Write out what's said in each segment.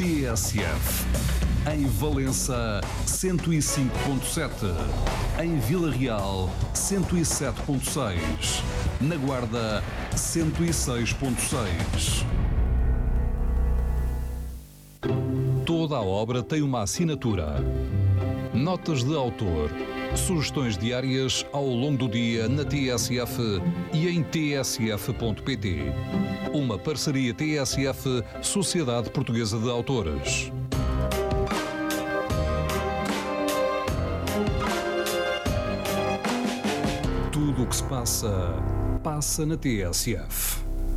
TSF. Em Valença, 105.7. Em Vila Real, 107.6. Na Guarda, 106.6. Toda a obra tem uma assinatura. Notas de autor. Sugestões diárias ao longo do dia na TSF e em tsf.pt. Uma parceria TSF, Sociedade Portuguesa de Autores. Tudo o que se passa, passa na TSF.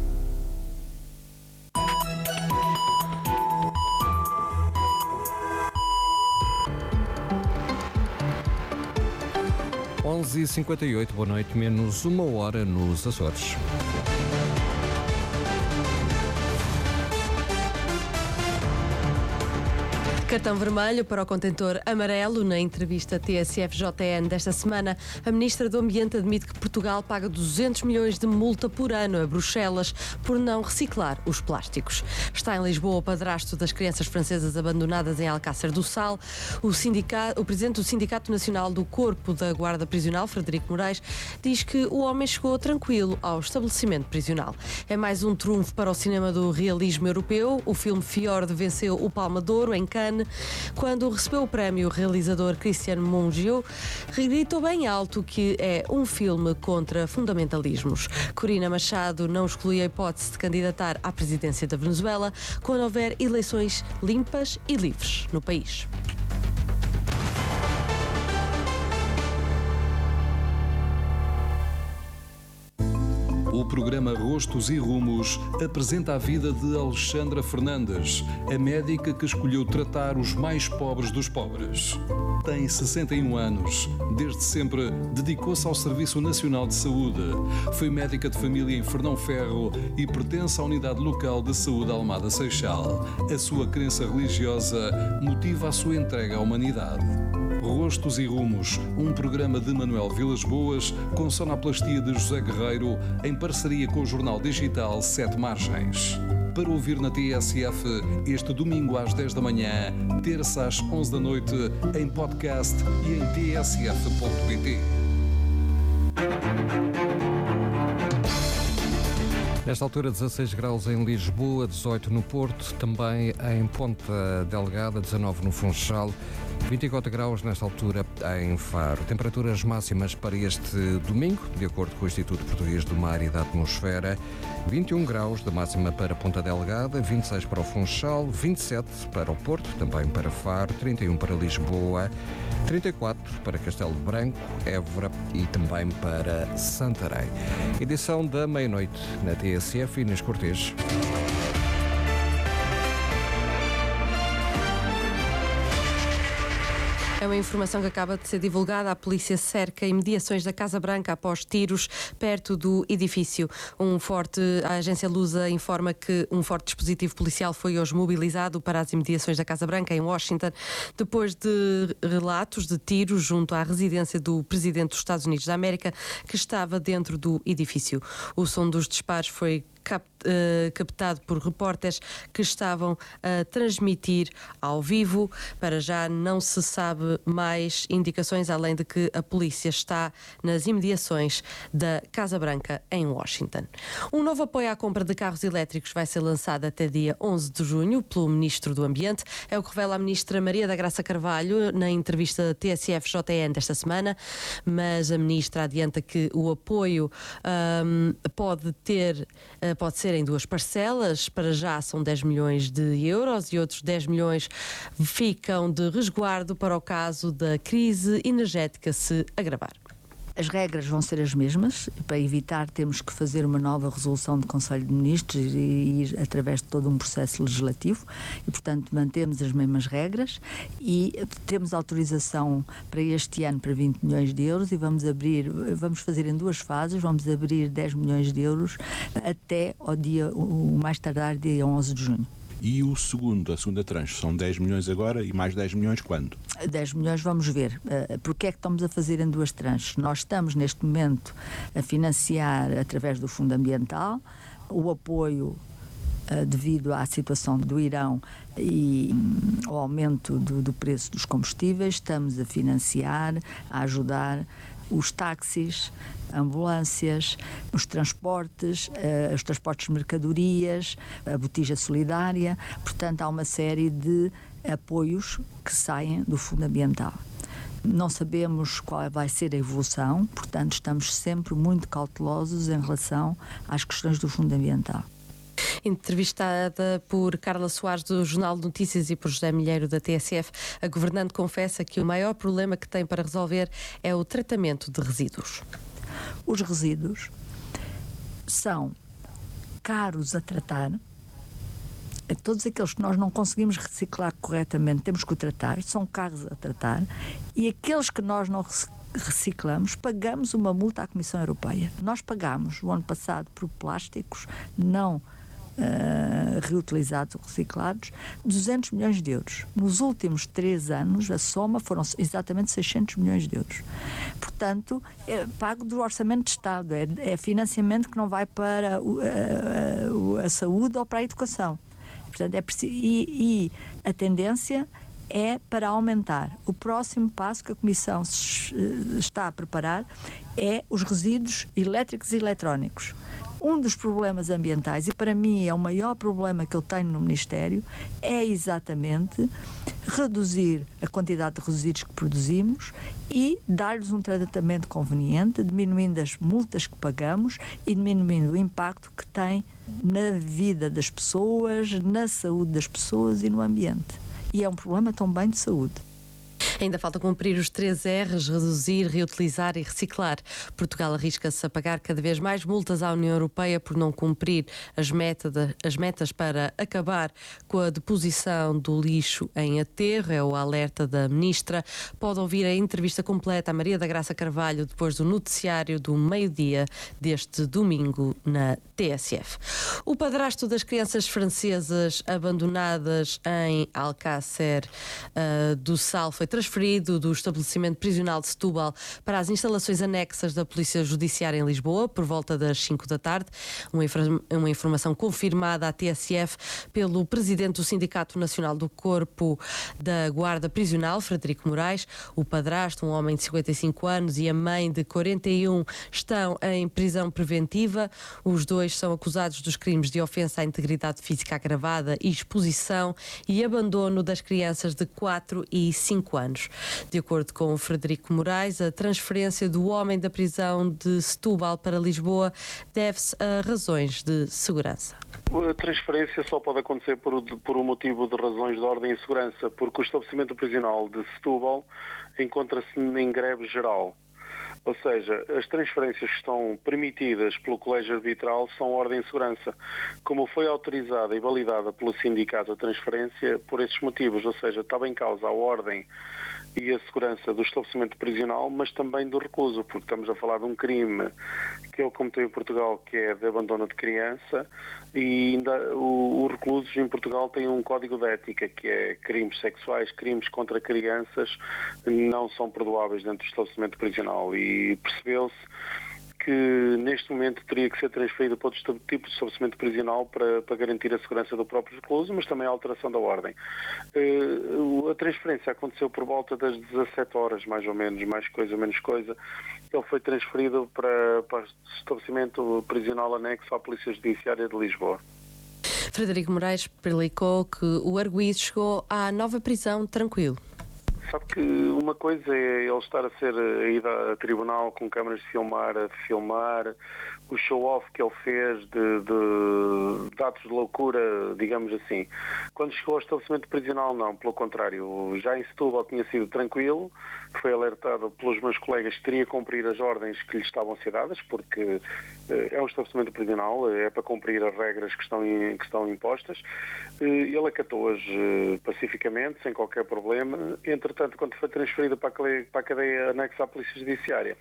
Onze e 58, boa noite, menos uma hora nos Açores. Cartão vermelho para o contentor amarelo. Na entrevista TSF-JN desta semana, a Ministra do Ambiente admite que Portugal paga 200 milhões de multa por ano a Bruxelas por não reciclar os plásticos. Está em Lisboa o padrasto das crianças francesas abandonadas em Alcácer do Sal. O presidente do Sindicato Nacional do Corpo da Guarda Prisional, Frederico Moraes, diz que o homem chegou tranquilo ao estabelecimento prisional. É mais um trunfo para o cinema do realismo europeu. O filme Fjord venceu o Palma de Ouro em Cannes. Quando recebeu o prémio, o realizador Cristian Mungiu gritou bem alto que é um filme contra fundamentalismos. Corina Machado não exclui a hipótese de candidatar à presidência da Venezuela quando houver eleições limpas e livres no país. O programa Rostos e Rumos apresenta a vida de Alexandra Fernandes, a médica que escolheu tratar os mais pobres dos pobres. Tem 61 anos. Desde sempre dedicou-se ao Serviço Nacional de Saúde. Foi médica de família em Fernão Ferro e pertence à Unidade Local de Saúde Almada Seixal. A sua crença religiosa motiva a sua entrega à humanidade. Rostos e Rumos, um programa de Manuel Vilas Boas com sonoplastia de José Guerreiro em parceria com o jornal digital Sete Margens. Para ouvir na TSF este domingo às 10 da manhã, terça às 11 da noite, em podcast e em tsf.pt. Nesta altura, 16 graus em Lisboa, 18 no Porto, também em Ponta Delgada, 19 no Funchal, 24 graus nesta altura em Faro. Temperaturas máximas para este domingo, de acordo com o Instituto Português do Mar e da Atmosfera: 21 graus de máxima para Ponta Delgada, 26 para o Funchal, 27 para o Porto, também para Faro, 31 para Lisboa, 34 para Castelo Branco, Évora e também para Santarém. Edição da meia-noite na TSF, Inês Cortês. É uma informação que acaba de ser divulgada. A polícia cerca imediações da Casa Branca após tiros perto do edifício. A agência Lusa informa que um forte dispositivo policial foi hoje mobilizado para as imediações da Casa Branca, em Washington, depois de relatos de tiros junto à residência do presidente dos Estados Unidos da América, que estava dentro do edifício. O som dos disparos foi captado por repórteres que estavam a transmitir ao vivo. Para já não se sabe mais indicações, além de que a polícia está nas imediações da Casa Branca em Washington. Um novo apoio à compra de carros elétricos vai ser lançado até dia 11 de junho pelo Ministro do Ambiente. É o que revela a Ministra Maria da Graça Carvalho na entrevista TSF-JN desta semana, mas a Ministra adianta que o apoio pode ser em duas parcelas. Para já são 10 milhões de euros e outros 10 milhões ficam de resguardo para o caso da crise energética se agravar. As regras vão ser as mesmas. Para evitar termos que fazer uma nova resolução de Conselho de Ministros e ir através de todo um processo legislativo e, portanto, mantemos as mesmas regras e temos autorização para este ano para 20 milhões de euros e vamos fazer em duas fases. Vamos abrir 10 milhões de euros até ao o mais tardar dia 11 de junho. E a segunda tranche, são 10 milhões agora e mais 10 milhões quando? 10 milhões vamos ver. Porque é que estamos a fazer em duas tranches? Nós estamos neste momento a financiar através do Fundo Ambiental o apoio devido à situação do Irão e ao aumento do preço dos combustíveis. Estamos a financiar, a ajudar os táxis, ambulâncias, os transportes de mercadorias, a botija solidária. Portanto, há uma série de apoios que saem do Fundo Ambiental. Não sabemos qual vai ser a evolução, portanto, estamos sempre muito cautelosos em relação às questões do Fundo Ambiental. Entrevistada por Carla Soares do Jornal de Notícias e por José Milheiro da TSF, a governante confessa que o maior problema que tem para resolver é o tratamento de resíduos. Os resíduos são caros a tratar. Todos aqueles que nós não conseguimos reciclar corretamente, temos que o tratar, são caros a tratar, e aqueles que nós não reciclamos, pagamos uma multa à Comissão Europeia. Nós pagámos o ano passado por plásticos não reutilizados ou reciclados 200 milhões de euros. Nos últimos 3 anos, a soma foram exatamente 600 milhões de euros. Portanto, é pago do Orçamento de Estado, é financiamento que não vai para a saúde ou para a educação. Portanto, é preciso, e a tendência é para aumentar. O próximo passo que a Comissão está a preparar é os resíduos elétricos e eletrónicos. Um dos problemas ambientais, e para mim é o maior problema que eu tenho no Ministério, é exatamente reduzir a quantidade de resíduos que produzimos e dar-lhes um tratamento conveniente, diminuindo as multas que pagamos e diminuindo o impacto que tem na vida das pessoas, na saúde das pessoas e no ambiente. E é um problema também de saúde. Ainda falta cumprir os 3 R's: reduzir, reutilizar e reciclar. Portugal arrisca-se a pagar cada vez mais multas à União Europeia por não cumprir as metas para acabar com a deposição do lixo em aterro. É o alerta da Ministra. Pode ouvir a entrevista completa a Maria da Graça Carvalho depois do noticiário do meio-dia deste domingo na TSF. O padrasto das crianças francesas abandonadas em Alcácer do Sal foi transferido do estabelecimento prisional de Setúbal para as instalações anexas da Polícia Judiciária em Lisboa, por volta das 5 da tarde. Uma informação confirmada à TSF pelo presidente do Sindicato Nacional do Corpo da Guarda Prisional, Frederico Moraes. O padrasto, um homem de 55 anos, e a mãe de 41 estão em prisão preventiva. Os dois são acusados dos crimes de ofensa à integridade física agravada e exposição e abandono das crianças de 4 e 5 anos. De acordo com o Frederico Moraes, a transferência do homem da prisão de Setúbal para Lisboa deve-se a razões de segurança. A transferência só pode acontecer por um motivo de razões de ordem e segurança, porque o estabelecimento prisional de Setúbal encontra-se em greve geral. Ou seja, as transferências que estão permitidas pelo Colégio Arbitral são ordem de segurança. Como foi autorizada e validada pelo sindicato a transferência, por esses motivos, ou seja, estava em causa a ordem e a segurança do estabelecimento prisional, mas também do recluso, porque estamos a falar de um crime que ele cometeu em Portugal, que é de abandono de criança, e ainda os reclusos em Portugal têm um código de ética, que é crimes sexuais, crimes contra crianças não são perdoáveis dentro do estabelecimento prisional, e percebeu-se que neste momento teria que ser transferido para outro tipo de estabelecimento prisional para garantir a segurança do próprio recluso, mas também a alteração da ordem. A transferência aconteceu por volta das 17 horas, mais ou menos, mais coisa, menos coisa. Ele foi transferido para o estabelecimento prisional anexo à Polícia Judiciária de Lisboa. Frederico Moraes explicou que o arguido chegou à nova prisão tranquilo. Sabe que uma coisa é ele estar a ir a tribunal com câmaras de filmar, a filmar o show-off que ele fez de atos de loucura, digamos assim. Quando chegou ao estabelecimento prisional, não, pelo contrário. Já em Setúbal tinha sido tranquilo, foi alertado pelos meus colegas que teria que cumprir as ordens que lhe estavam a ser dadas, porque é um estabelecimento prisional, é para cumprir as regras que estão impostas. Ele acatou-as pacificamente, sem qualquer problema. Entretanto, quando foi transferido para a cadeia anexa à Polícia Judiciária,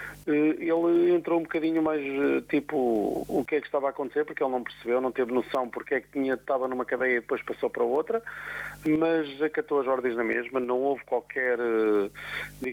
ele entrou um bocadinho mais tipo o que é que estava a acontecer, porque ele não percebeu, não teve noção porque é que estava numa cadeia e depois passou para outra, mas acatou as ordens na mesma, não houve qualquer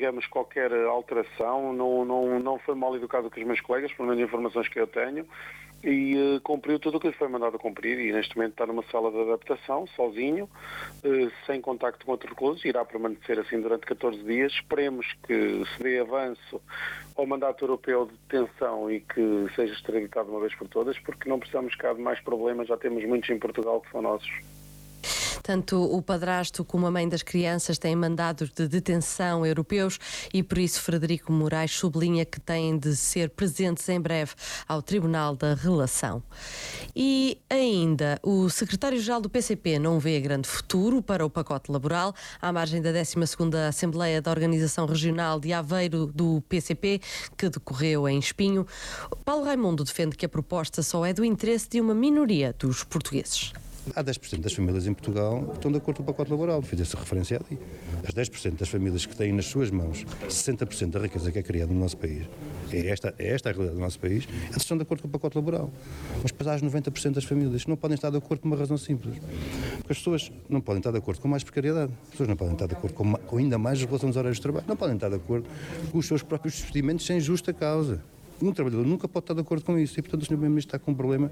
alteração, não foi mal educado com os meus colegas, pelo menos informações que eu tenho, e cumpriu tudo o que lhe foi mandado cumprir e neste momento está numa sala de adaptação, sozinho, sem contacto com outro recluso, irá permanecer assim durante 14 dias. Esperemos que se dê avanço ao mandato europeu de detenção e que seja extraditado uma vez por todas, porque não precisamos cá de mais problemas, já temos muitos em Portugal que são nossos. Tanto o padrasto como a mãe das crianças têm mandados de detenção europeus e por isso Frederico Moraes sublinha que têm de ser presentes em breve ao Tribunal da Relação. E ainda, o secretário-geral do PCP não vê grande futuro para o pacote laboral, à margem da 12ª Assembleia da Organização Regional de Aveiro do PCP, que decorreu em Espinho. Paulo Raimundo defende que a proposta só é do interesse de uma minoria dos portugueses. Há 10% das famílias em Portugal que estão de acordo com o pacote laboral, fiz essa referência ali. As 10% das famílias que têm nas suas mãos 60% da riqueza que é criada no nosso país, é esta a realidade do nosso país, elas estão de acordo com o pacote laboral. Mas depois há as 90% das famílias que não podem estar de acordo por uma razão simples. Porque as pessoas não podem estar de acordo com mais precariedade, as pessoas não podem estar de acordo com ainda mais regulação dos horários de trabalho, não podem estar de acordo com os seus próprios despedimentos sem justa causa. Um trabalhador nunca pode estar de acordo com isso e, portanto, o Sr. Primeiro-Ministro está com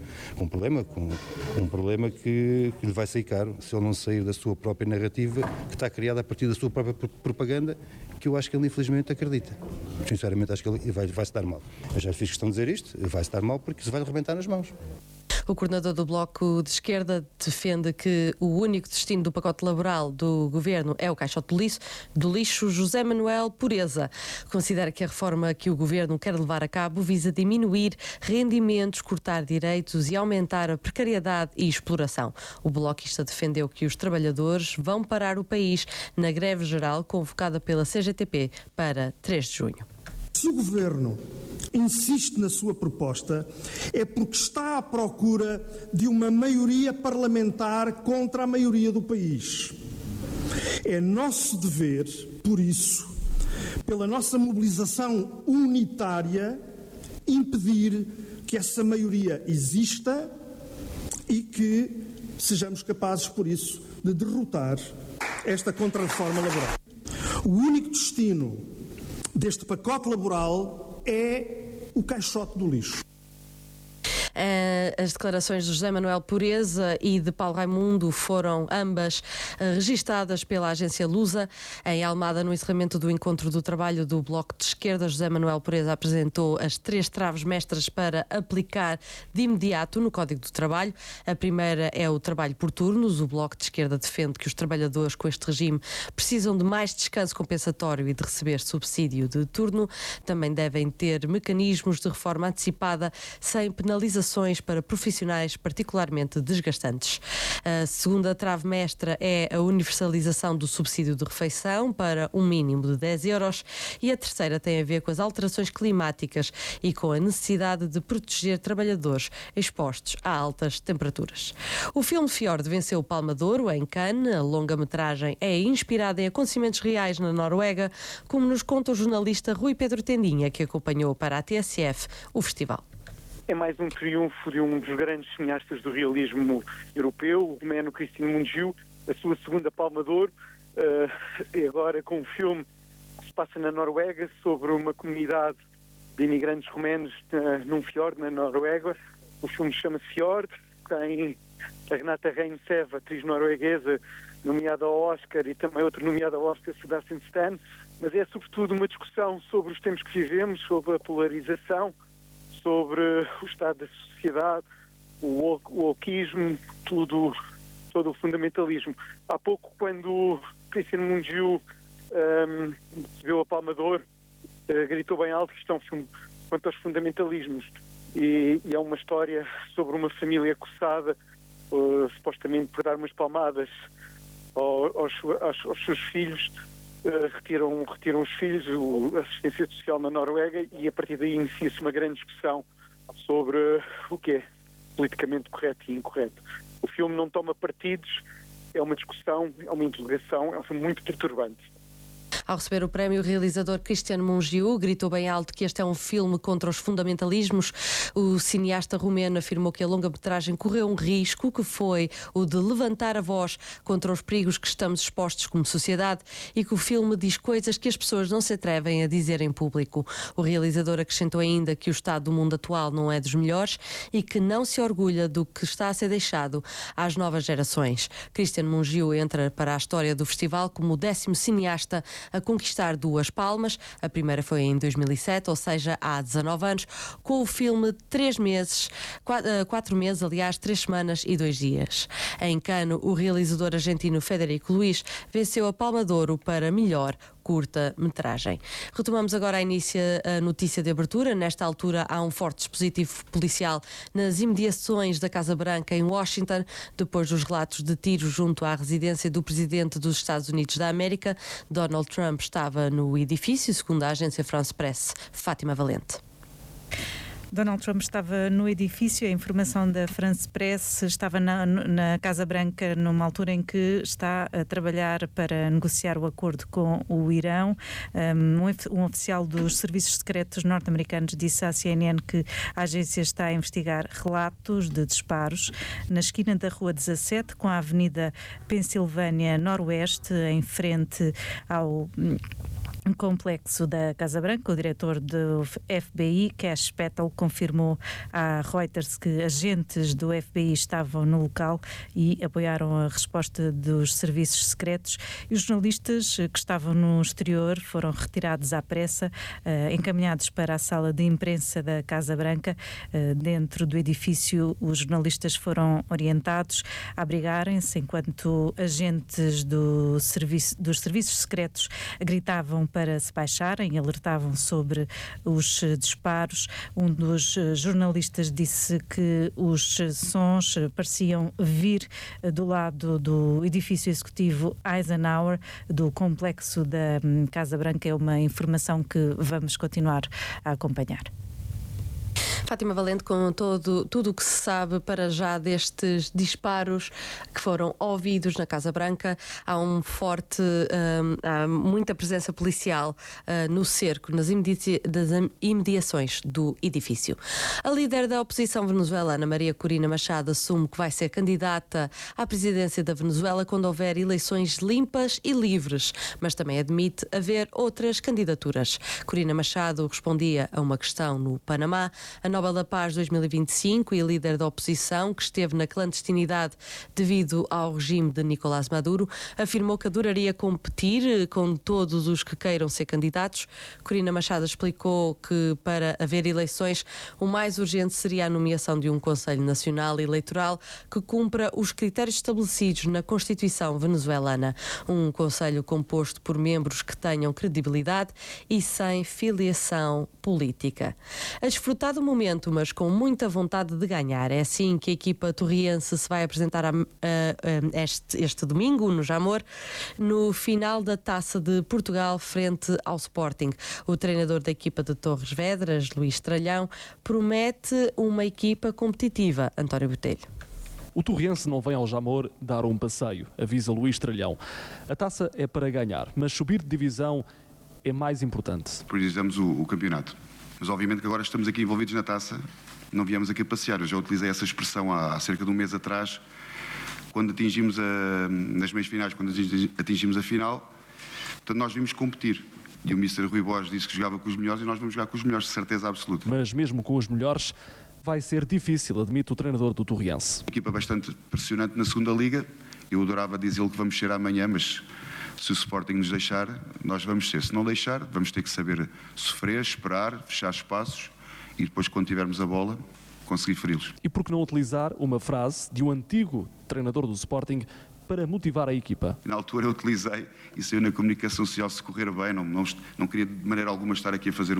um problema que lhe vai sair caro se ele não sair da sua própria narrativa, que está criada a partir da sua própria propaganda, que eu acho que ele, infelizmente, acredita. Sinceramente, acho que ele vai-se dar mal. Eu já fiz questão de dizer isto, vai-se dar mal porque se vai arrebentar nas mãos. O coordenador do Bloco de Esquerda defende que o único destino do pacote laboral do Governo é o caixote do lixo. José Manuel Pureza considera que a reforma que o Governo quer levar a cabo visa diminuir rendimentos, cortar direitos e aumentar a precariedade e exploração. O bloquista defendeu que os trabalhadores vão parar o país na greve geral convocada pela CGTP para 3 de junho. Se o Governo insiste na sua proposta, é porque está à procura de uma maioria parlamentar contra a maioria do país. É nosso dever, por isso, pela nossa mobilização unitária, impedir que essa maioria exista e que sejamos capazes, por isso, de derrotar esta contra-reforma laboral. O único destino deste pacote laboral é o caixote do lixo. As declarações de José Manuel Pureza e de Paulo Raimundo foram ambas registadas pela agência Lusa. Em Almada, no encerramento do encontro do trabalho do Bloco de Esquerda, José Manuel Pureza apresentou as 3 traves mestras para aplicar de imediato no Código do Trabalho. A primeira é o trabalho por turnos. O Bloco de Esquerda defende que os trabalhadores com este regime precisam de mais descanso compensatório e de receber subsídio de turno. Também devem ter mecanismos de reforma antecipada sem penalizações para profissionais particularmente desgastantes. A segunda trave mestra é a universalização do subsídio de refeição para um mínimo de 10 euros e a terceira tem a ver com as alterações climáticas e com a necessidade de proteger trabalhadores expostos a altas temperaturas. O filme Fjord venceu o Palma de Ouro em Cannes. A longa-metragem é inspirada em acontecimentos reais na Noruega, como nos conta o jornalista Rui Pedro Tendinha, que acompanhou para a TSF o festival. É mais um triunfo de um dos grandes cineastas do realismo europeu, o romeno Cristian Mungiu, a sua segunda Palma de Ouro, e agora com um filme que se passa na Noruega sobre uma comunidade de imigrantes romenos num fiord na Noruega. O filme chama-se Fjord, tem a Renata Reinsve, atriz norueguesa, nomeada ao Oscar, e também outro nomeado ao Oscar, Sebastian Stan, mas é sobretudo uma discussão sobre os tempos que vivemos, sobre a polarização, sobre o estado da sociedade, o wokeismo, todo o fundamentalismo. Há pouco, quando Cristian Mungiu recebeu a Palma de Ouro, gritou bem alto que isto é um filme quanto aos fundamentalismos. E é uma história sobre uma família acossada, supostamente por dar umas palmadas aos seus filhos. Retiram os filhos, a assistência social na Noruega, e a partir daí inicia-se uma grande discussão sobre o que é politicamente correto e incorreto. O filme não toma partidos, é uma discussão, é uma interrogação, é um filme muito perturbante. Ao receber o prémio, o realizador Cristian Mungiu gritou bem alto que este é um filme contra os fundamentalismos. O cineasta romeno afirmou que a longa-metragem correu um risco, que foi o de levantar a voz contra os perigos que estamos expostos como sociedade e que o filme diz coisas que as pessoas não se atrevem a dizer em público. O realizador acrescentou ainda que o estado do mundo atual não é dos melhores e que não se orgulha do que está a ser deixado às novas gerações. Cristian Mungiu entra para a história do festival como o 10º cineasta a conquistar 2 palmas. A primeira foi em 2007, ou seja, há 19 anos, com o filme 4 meses, aliás, 3 semanas e 2 dias. Em Cannes, o realizador argentino Federico Luís venceu a Palma de Ouro para melhor curta-metragem. Retomamos agora a notícia de abertura. Nesta altura há um forte dispositivo policial nas imediações da Casa Branca em Washington, depois dos relatos de tiros junto à residência do presidente dos Estados Unidos da América. Donald Trump estava no edifício, segundo a agência France Press. Fátima Valente. Donald Trump estava no edifício, a informação da France Press, estava na Casa Branca numa altura em que está a trabalhar para negociar o acordo com o Irão. Um oficial dos serviços secretos norte-americanos disse à CNN que a agência está a investigar relatos de disparos na esquina da Rua 17 com a Avenida Pensilvânia Noroeste, em frente ao complexo da Casa Branca. O diretor do FBI, Kash Patel, confirmou à Reuters que agentes do FBI estavam no local e apoiaram a resposta dos serviços secretos. E os jornalistas que estavam no exterior foram retirados à pressa, encaminhados para a sala de imprensa da Casa Branca. Dentro do edifício, os jornalistas foram orientados a abrigarem-se enquanto agentes dos serviços secretos gritavam para se baixarem e alertavam sobre os disparos. Um dos jornalistas disse que os sons pareciam vir do lado do edifício executivo Eisenhower, do complexo da Casa Branca. É uma informação que vamos continuar a acompanhar. Fátima Valente, com tudo o que se sabe para já destes disparos que foram ouvidos na Casa Branca, há há muita presença policial no cerco, nas imediações do edifício. A líder da oposição venezuelana, Maria Corina Machado, assume que vai ser candidata à presidência da Venezuela quando houver eleições limpas e livres, mas também admite haver outras candidaturas. Corina Machado respondia a uma questão no Panamá. A Nobel da Paz 2025 e líder da oposição, que esteve na clandestinidade devido ao regime de Nicolás Maduro, afirmou que adoraria competir com todos os que queiram ser candidatos. Corina Machado explicou que para haver eleições o mais urgente seria a nomeação de um Conselho Nacional Eleitoral que cumpra os critérios estabelecidos na Constituição venezuelana. Um conselho composto por membros que tenham credibilidade e sem filiação política. A desfrutar do momento, mas com muita vontade de ganhar. É assim que a equipa torriense se vai apresentar este domingo, no Jamor, no final da Taça de Portugal, frente ao Sporting. O treinador da equipa de Torres Vedras, Luís Tralhão, promete uma equipa competitiva. António Botelho. O torriense não vem ao Jamor dar um passeio, avisa Luís Tralhão. A taça é para ganhar, mas subir de divisão é mais importante. Priorizamos o campeonato. Mas obviamente que agora estamos aqui envolvidos na taça, não viemos aqui a passear. Eu já utilizei essa expressão há cerca de um mês atrás, quando atingimos nas meias finais, quando atingimos a final. Portanto, nós vimos competir. E o Mr. Rui Borges disse que jogava com os melhores e nós vamos jogar com os melhores, de certeza absoluta. Mas mesmo com os melhores, vai ser difícil, admite o treinador do Torriense. Equipa bastante pressionante na segunda liga. Eu adorava dizer-lhe que vamos ser amanhã, mas se o Sporting nos deixar, nós vamos ser. Se não deixar, vamos ter que saber sofrer, esperar, fechar espaços e depois, quando tivermos a bola, conseguir feri-los. E por que não utilizar uma frase de um antigo treinador do Sporting para motivar a equipa? Na altura eu utilizei, e saiu na comunicação social, se correr bem, não queria de maneira alguma estar aqui a fazer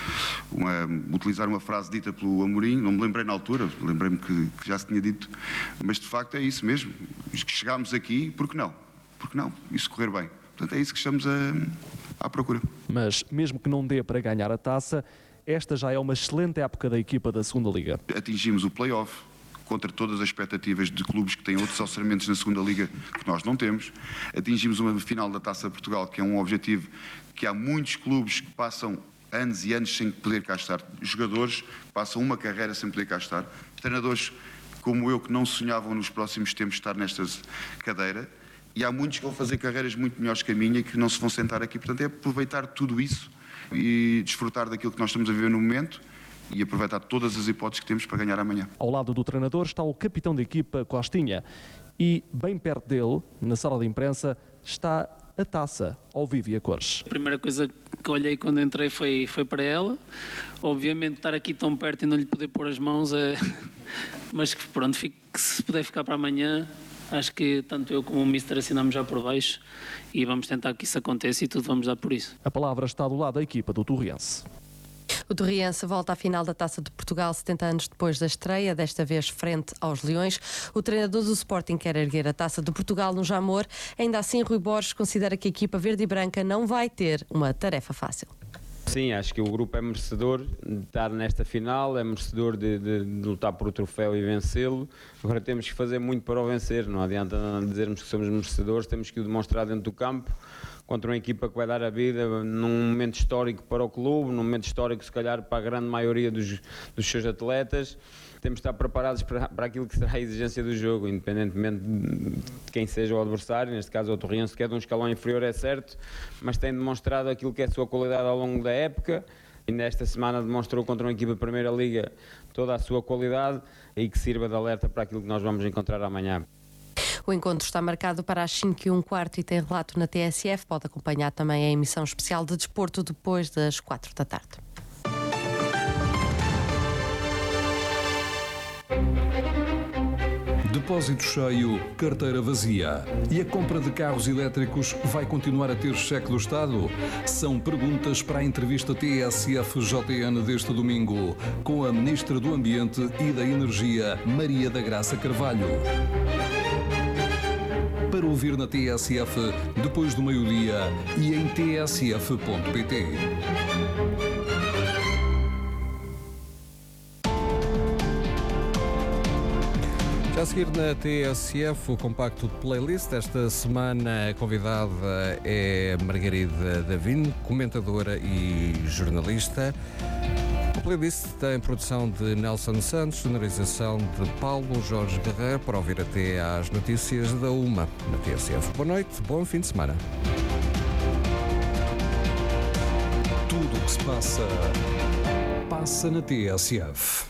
utilizar uma frase dita pelo Amorim, não me lembrei na altura, lembrei-me que já se tinha dito, mas de facto é isso mesmo, chegámos aqui, por que não? Porque não, isso correr bem. Portanto, é isso que estamos à procura. Mas, mesmo que não dê para ganhar a taça, esta já é uma excelente época da equipa da segunda Liga. Atingimos o play-off, contra todas as expectativas de clubes que têm outros orçamentos na segunda Liga que nós não temos. Atingimos uma final da Taça de Portugal, que é um objetivo que há muitos clubes que passam anos e anos sem poder cá estar. Jogadores passam uma carreira sem poder cá estar. Treinadores como eu que não sonhavam nos próximos tempos estar nesta cadeira. E há muitos que vão fazer carreiras muito melhores que a minha e que não se vão sentar aqui. Portanto, é aproveitar tudo isso e desfrutar daquilo que nós estamos a viver no momento e aproveitar todas as hipóteses que temos para ganhar amanhã. Ao lado do treinador está o capitão da equipa, Costinha. E bem perto dele, na sala de imprensa, está a taça ao vivo e a cores. A primeira coisa que olhei quando entrei foi para ela. Obviamente estar aqui tão perto e não lhe poder pôr as mãos mas pronto, se puder ficar para amanhã, acho que tanto eu como o Mister assinamos já por baixo e vamos tentar que isso aconteça e tudo vamos dar por isso. A palavra está do lado da equipa do Torriense. O Torriense volta à final da Taça de Portugal 70 anos depois da estreia, desta vez frente aos Leões. O treinador do Sporting quer erguer a Taça de Portugal no Jamor. Ainda assim, Rui Borges considera que a equipa verde e branca não vai ter uma tarefa fácil. Sim, acho que o grupo é merecedor de estar nesta final, é merecedor de lutar por o troféu e vencê-lo. Agora temos que fazer muito para o vencer, não adianta dizermos que somos merecedores, temos que o demonstrar dentro do campo, contra uma equipa que vai dar a vida num momento histórico para o clube, num momento histórico se calhar para a grande maioria dos seus atletas. Temos de estar preparados para aquilo que será a exigência do jogo, independentemente de quem seja o adversário. Neste caso o Torriense, que é de um escalão inferior, é certo, mas tem demonstrado aquilo que é a sua qualidade ao longo da época. E nesta semana demonstrou contra uma equipa de Primeira Liga toda a sua qualidade e que sirva de alerta para aquilo que nós vamos encontrar amanhã. O encontro está marcado para as 5h15 e tem relato na TSF. Pode acompanhar também a emissão especial de desporto depois das 4 da tarde. Depósito cheio, carteira vazia. E a compra de carros elétricos vai continuar a ter cheque do Estado? São perguntas para a entrevista TSF-JN deste domingo, com a Ministra do Ambiente e da Energia, Maria da Graça Carvalho. Para ouvir na TSF, depois do meio-dia e em tsf.pt. Já a seguir na TSF, o compacto de playlist. Esta semana a convidada é Margarida Davino, comentadora e jornalista. A playlist tem produção de Nelson Santos, sonorização de Paulo Jorge Guerreiro, para ouvir até às notícias da 1 na TSF. Boa noite, bom fim de semana. Tudo o que se passa na TSF.